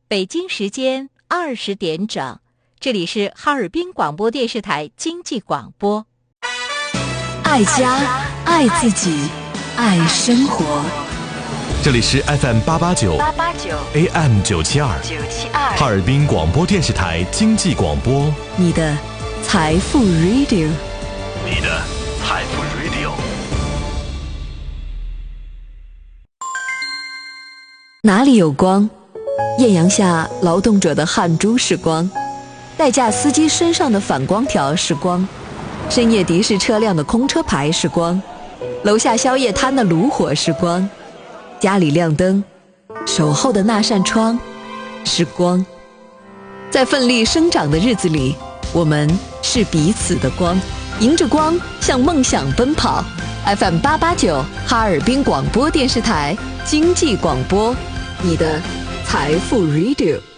北京时间20点整，这里是哈尔滨广播电视台经济广播。 爱家，爱自己，爱生活。 这里是 FM889 AM972 哈尔滨广播电视台经济广播， 你的财富 Radio， 你的财富 Radio。 哪里有光？艳阳下劳动者的汗珠是光，代驾司机身上的反光条是光，深夜的士车辆的空车牌是光，楼下宵夜摊的炉火是光，家里亮灯，守候的那扇窗是光。在奋力生长的日子里，我们是彼此的光，迎着光向梦想奔跑。 FM889 哈尔滨广播电视台经济广播，你的财富 Radio。